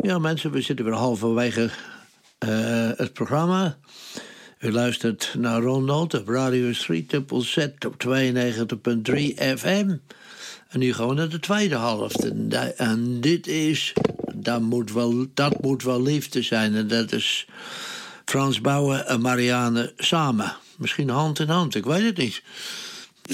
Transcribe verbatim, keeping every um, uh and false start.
Ja, mensen, we zitten weer halverwege uh, het programma. U luistert naar Ronald op Radio drie Z Z op tweeënnegentig komma drie F M. En nu gaan we naar de tweede helft. En, da- en dit is... Dat moet, wel, dat moet wel liefde zijn. En dat is Frans Bauer en Marianne samen. Misschien hand in hand, ik weet het niet.